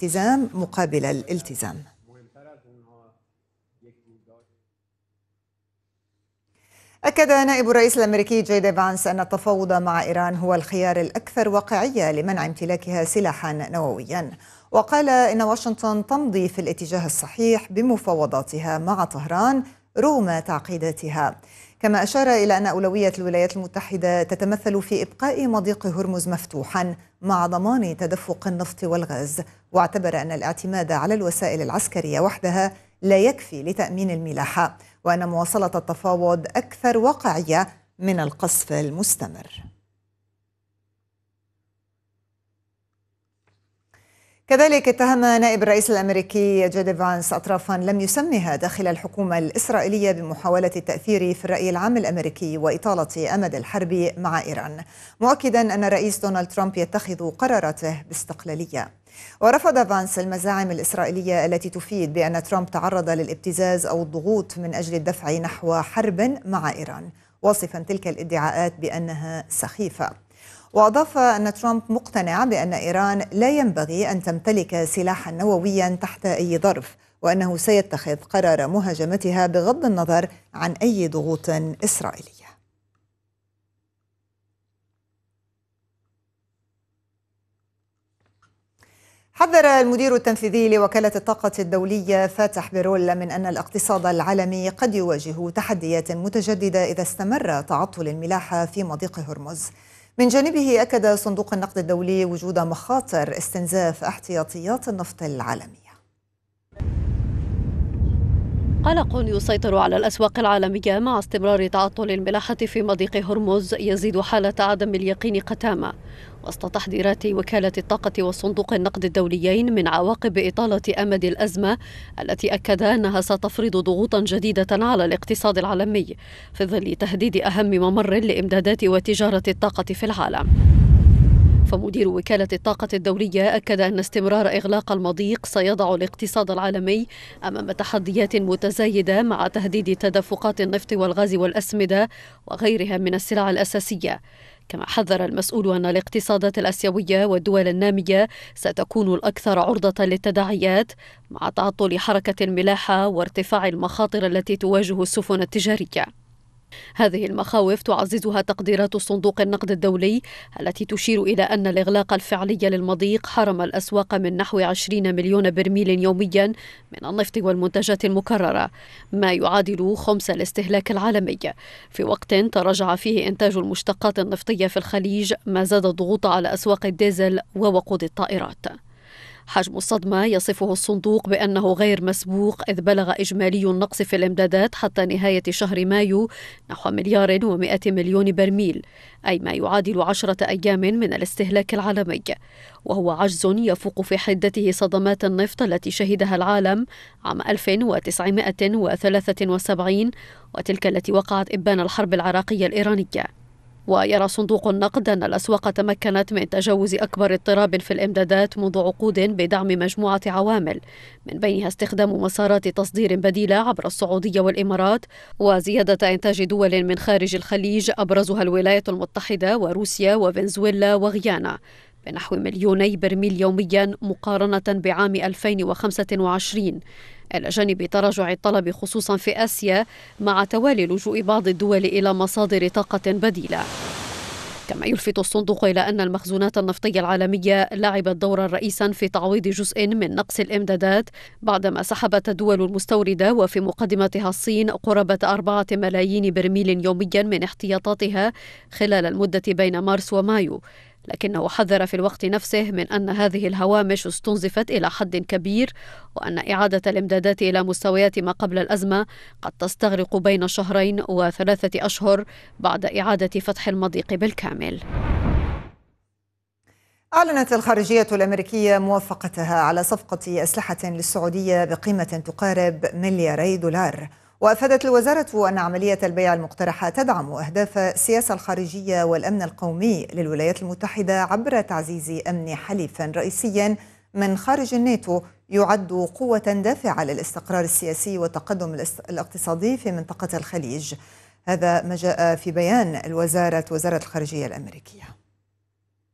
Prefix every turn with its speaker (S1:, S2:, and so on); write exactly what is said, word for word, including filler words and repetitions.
S1: الالتزام مقابل الالتزام. أكد نائب الرئيس الأمريكي جي دي فانس أن التفاوض مع إيران هو الخيار الأكثر واقعية لمنع امتلاكها سلاحا نوويا، وقال إن واشنطن تمضي في الاتجاه الصحيح بمفاوضاتها مع طهران رغم تعقيداتها. كما أشار إلى أن أولوية الولايات المتحدة تتمثل في إبقاء مضيق هرمز مفتوحا مع ضمان تدفق النفط والغاز، واعتبر أن الاعتماد على الوسائل العسكرية وحدها لا يكفي لتأمين الملاحة، وأن مواصلة التفاوض أكثر واقعية من القصف المستمر. كذلك اتهم نائب الرئيس الأمريكي جي دي فانس أطرافا لم يسمها داخل الحكومة الإسرائيلية بمحاولة التأثير في الرأي العام الأمريكي وإطالة أمد الحرب مع إيران، مؤكدا أن الرئيس دونالد ترامب يتخذ قراراته باستقلالية. ورفض فانس المزاعم الإسرائيلية التي تفيد بأن ترامب تعرض للابتزاز أو الضغوط من أجل الدفع نحو حرب مع إيران، واصفا تلك الادعاءات بأنها سخيفة. وأضاف أن ترامب مقتنع بأن إيران لا ينبغي أن تمتلك سلاحا نوويا تحت أي ظرف، وأنه سيتخذ قرار مهاجمتها بغض النظر عن أي ضغوط إسرائيلية. حذر المدير التنفيذي لوكالة الطاقة الدولية فاتح بيرول من أن الاقتصاد العالمي قد يواجه تحديات متجددة إذا استمر تعطل الملاحة في مضيق هرمز. من جانبه أكد صندوق النقد الدولي وجود مخاطر استنزاف احتياطيات النفط العالمية.
S2: قلق يسيطر على الأسواق العالمية مع استمرار تعطل الملاحة في مضيق هرمز يزيد حالة عدم اليقين قتامة، وسط تحذيرات وكالة الطاقة وصندوق النقد الدوليين من عواقب إطالة أمد الأزمة التي أكد أنها ستفرض ضغوطا جديدة على الاقتصاد العالمي في ظل تهديد أهم ممر لإمدادات وتجارة الطاقة في العالم. فمدير وكالة الطاقة الدولية أكد أن استمرار إغلاق المضيق سيضع الاقتصاد العالمي أمام تحديات متزايدة مع تهديد تدفقات النفط والغاز والأسمدة وغيرها من السلع الأساسية. كما حذر المسؤول أن الاقتصادات الآسيوية والدول النامية ستكون الأكثر عرضة للتداعيات مع تعطل حركة الملاحة وارتفاع المخاطر التي تواجه السفن التجارية. هذه المخاوف تعززها تقديرات صندوق النقد الدولي التي تشير إلى أن الإغلاق الفعلي للمضيق حرم الأسواق من نحو عشرين مليون برميل يوميا من النفط والمنتجات المكررة، ما يعادل خمس الاستهلاك العالمي، في وقت تراجع فيه إنتاج المشتقات النفطية في الخليج، ما زاد الضغوط على أسواق الديزل ووقود الطائرات. حجم الصدمة يصفه الصندوق بأنه غير مسبوق، إذ بلغ إجمالي النقص في الإمدادات حتى نهاية شهر مايو نحو مليار ومئة مليون برميل، أي ما يعادل عشرة أيام من الاستهلاك العالمي، وهو عجز يفوق في حدته صدمات النفط التي شهدها العالم عام ألف وتسعمئة وثلاثة وسبعين وتلك التي وقعت إبان الحرب العراقية الإيرانية. ويرى صندوق النقد أن الأسواق تمكنت من تجاوز أكبر اضطراب في الإمدادات منذ عقود بدعم مجموعة عوامل، من بينها استخدام مسارات تصدير بديلة عبر السعودية والإمارات، وزيادة إنتاج دول من خارج الخليج أبرزها الولايات المتحدة وروسيا وفنزويلا وغيانا بنحو مليوني برميل يوميا مقارنة بعام ألفين وخمسة وعشرين، إلى جانب تراجع الطلب خصوصا في آسيا مع توالي لجوء بعض الدول إلى مصادر طاقة بديلة. كما يلفت الصندوق إلى أن المخزونات النفطية العالمية لعبت دورا رئيسا في تعويض جزء من نقص الإمدادات بعدما سحبت الدول المستوردة وفي مقدمتها الصين قرابة أربعة ملايين برميل يوميا من احتياطاتها خلال المدة بين مارس ومايو، لكنه حذر في الوقت نفسه من أن هذه الهوامش استنزفت إلى حد كبير، وأن إعادة الإمدادات إلى مستويات ما قبل الأزمة قد تستغرق بين شهرين وثلاثة أشهر بعد إعادة فتح المضيق بالكامل.
S1: أعلنت الخارجية الأمريكية موافقتها على صفقة أسلحة للسعودية بقيمة تقارب ملياري دولار، وأفادت الوزارة أن عملية البيع المقترحة تدعم أهداف السياسة الخارجية والأمن القومي للولايات المتحدة عبر تعزيز أمن حليف رئيسي من خارج الناتو يعد قوة دافعة للاستقرار السياسي والتقدم الاقتصادي في منطقة الخليج. هذا ما جاء في بيان الوزارة وزارة الخارجية الأمريكية.